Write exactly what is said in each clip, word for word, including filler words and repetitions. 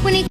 twenty.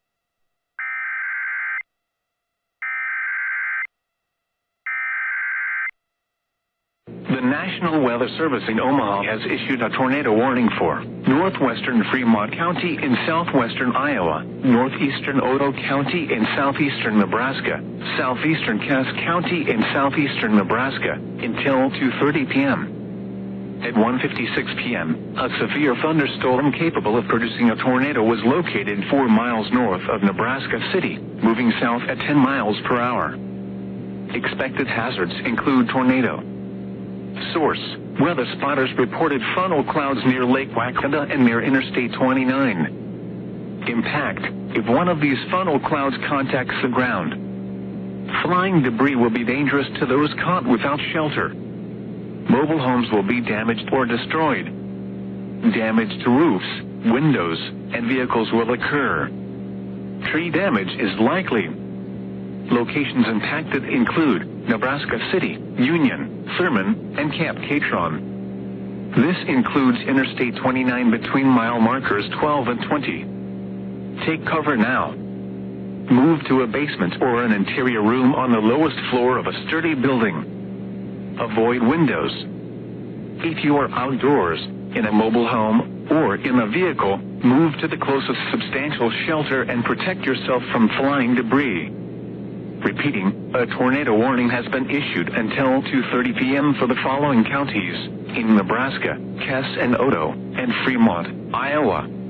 The National Weather Service in Omaha has issued a tornado warning for northwestern Fremont County in southwestern Iowa, northeastern Otoe County in southeastern Nebraska, southeastern Cass County in southeastern Nebraska until two thirty p m At one fifty-six p m, a severe thunderstorm capable of producing a tornado was located four miles north of Nebraska City, moving south at ten miles per hour. Expected hazards include tornado. Source: weather spotters reported funnel clouds near Lake Wakanda and near Interstate twenty-nine. Impact: if one of these funnel clouds contacts the ground, flying debris will be dangerous to those caught without shelter. Mobile homes will be damaged or destroyed. Damage to roofs, windows, and vehicles will occur. Tree damage is likely. Locations impacted include Nebraska City, Union, Thurman, and Camp Catron. This includes Interstate twenty-nine between mile markers twelve and twenty. Take cover now. Move to a basement or an interior room on the lowest floor of a sturdy building. Avoid windows. If you are outdoors, in a mobile home, or in a vehicle, move to the closest substantial shelter and protect yourself from flying debris. Repeating, a tornado warning has been issued until two thirty p m for the following counties in Nebraska: Cass and Otoe, and Fremont, Iowa.